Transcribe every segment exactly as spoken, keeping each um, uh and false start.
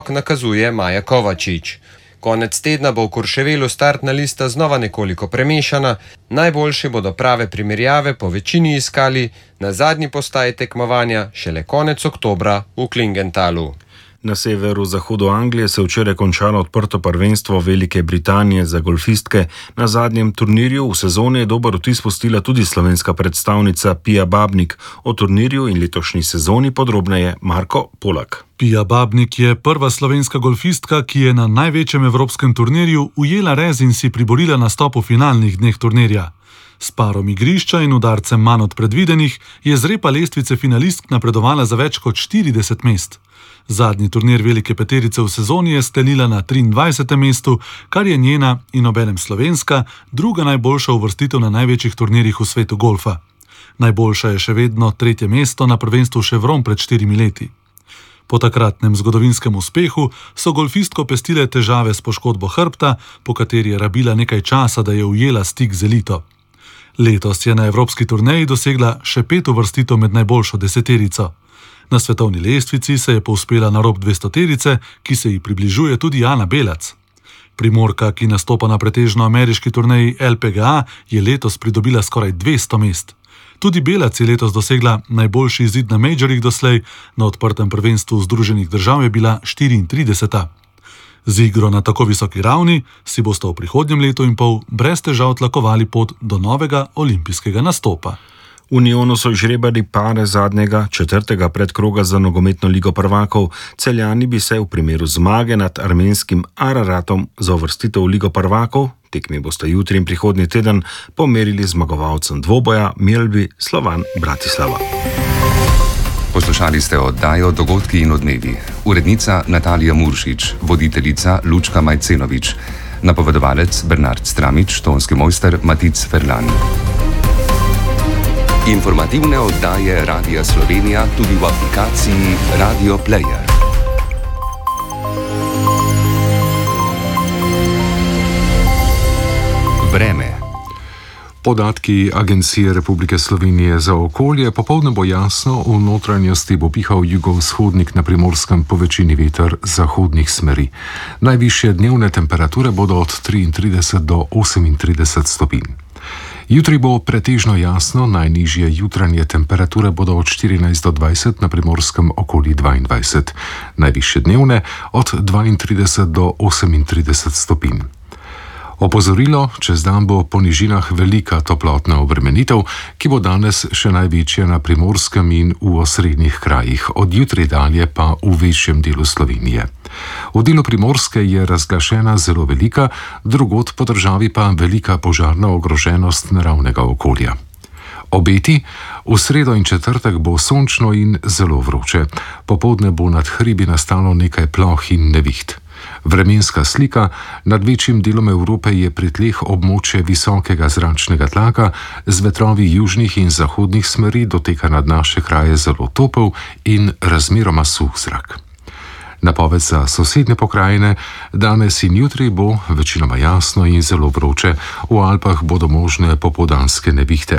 nakazuje Maja Kovačič. Konec tedna bo v Courchevelu startna lista znova nekoliko premešana, najboljši bodo prave primerjave po večini iskali na zadnji postaji tekmovanja šele konec oktobra v Klingenthalu. Na severu-zahodu Anglije se je včeraj končalo odprto prvenstvo Velike Britanije za golfistke. Na zadnjem turnirju v sezoni je dober vtis pustila tudi slovenska predstavnica Pia Babnik. O turnirju in letošnji sezoni podrobneje Marko Polak. Pia Babnik je prva slovenska golfistka, ki je na največjem evropskem turnirju ujela rez in si priborila nastop v finalnih dneh turnirja. S parom igrišča in udarcem manj od predvidenih je z repa lestvice finalistk napredovala za več kot štirideset mest. Zadnji turnir velike peterice v sezoni je sklenila na triindvajsetem mestu, kar je njena in obenem slovenska druga najboljša uvrstitev na največjih turnirjih v svetu golfa. Najboljša je še vedno tretje mesto na prvenstvu Chevron pred štirimi leti. Po takratnem zgodovinskem uspehu so golfistko pestile težave s poškodbo hrbta, po kateri je rabila nekaj časa, da je ujela stik z elito. Letos je na evropski turneji dosegla še pet uvrstitev med najboljšo deseterico. Na svetovni lestvici se je povzpela na rob dvestoterice, ki se ji približuje tudi Ana Belac. Primorka, ki nastopa na pretežno ameriški turneji L P G A, je letos pridobila skoraj dvesto mest. Tudi Belac je letos dosegla najboljši izid na majorjih doslej, na odprtem prvenstvu Združenih držav je bila štiriintrideseta. Z igro na tako visoki ravni si bosta v prihodnjem letu in pol brez težav tlakovali pot do novega olimpijskega nastopa. V Unionu so žrebali pare zadnjega, četrtega predkroga za nogometno ligo prvakov. Celjani bi se v primeru zmage nad armenskim Araratom za uvrstitev v ligo prvakov, tekmi bosta jutri in prihodnji teden, pomerili zmagovalcem dvoboja Mjelbi Slovan Bratislava. Poslušali ste oddajo Dogodki in odmevi. Urednica Natalija Muršič, voditeljica Lučka Majcenovič, napovedovalec Bernard Stramič, tonski mojster Matic Ferlan. Informativne oddaje Radia Slovenija tudi v aplikaciji Radio Player. Vreme. Podatki Agencije Republike Slovenije za okolje: popoldne bo jasno, v notranjosti bo pihal jugovzhodnik, na Primorskem po večini veter zahodnih smeri. Najvišje dnevne temperature bodo od triintrideset do osemintrideset stopinj. Jutri bo pretežno jasno, najnižje jutranje temperature bodo od štirinajst do dvajset, na Primorskem okoli dvaindvajset. Najvišje dnevne od dvaintrideset do osemintrideset stopinj. Opozorilo: čez dan bo po nižinah velika toplotna obremenitev, ki bo danes še največja na Primorskem in v osrednjih krajih, od jutri dalje pa v večjem delu Slovenije. V delu Primorske je razglašena zelo velika, drugod po državi pa velika požarna ogroženost naravnega okolja. Obeti: v sredo in četrtek bo sončno in zelo vroče. Popoldne bo nad hribi nastalo nekaj ploh in neviht. Vremenska slika: nad večjim delom Evrope je pri tleh območje visokega zračnega tlaka, z vetrovi južnih in zahodnih smeri doteka nad naše kraje zelo topel in razmeroma suh zrak. Napoved za sosednje pokrajine: danes in jutri bo večinoma jasno in zelo vroče, v Alpah bodo možne popoldanske nevihte.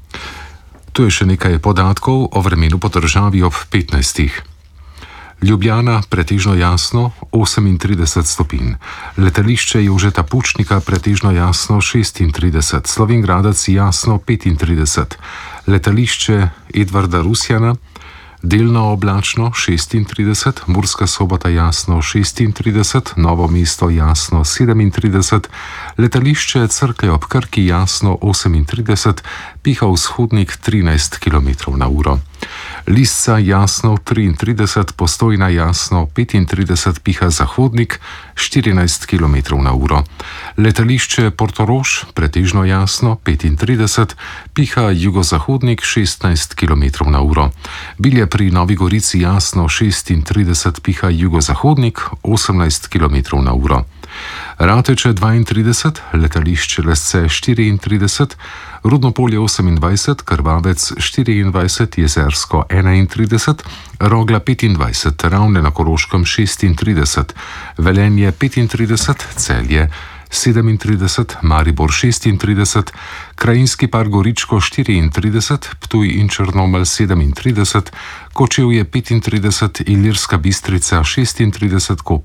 Tu je še nekaj podatkov o vremenu po državi ob petnajstih. Ljubljana pretežno jasno, osemintrideset stopinj. Letališče Jožeta Pučnika pretežno jasno, šestintrideset. Slovenj Gradec jasno, petintrideset. Letališče Edvarda Rusjana delno oblačno, šestintrideset. Murska Sobota jasno, šestintrideset. Novo mesto jasno, sedemintrideset. Letališče Cerklje ob Krki jasno, osemintrideset. Piha vzhodnik trinajst kilometrov na uro. Lisca jasno, triintrideset. Postojna jasno, petintrideset. Piha zahodnik štirinajst kilometrov na uro. Letališče Portorož pretežno jasno, petintrideset. Piha jugozahodnik šestnajst kilometrov na uro. Bilje pri Novi Gorici jasno, šestintrideset. Piha jugozahodnik osemnajst kilometrov na uro. Rateče dvaintrideset, letališče Lesce štiriintrideset, Rudnopolje osemindvajset, Krvavec štiriindvajset, Jezersko enaintrideset, Rogla petindvajset, Ravne na Koroškem šestintrideset, Velenje petintrideset, Celje sedemintrideset, Maribor šestintrideset, Krajinski park Goričko štiriintrideset, Ptuj in Črnomelj sedemintrideset, Kočevje petintrideset, Ilirska Bistrica šestintrideset,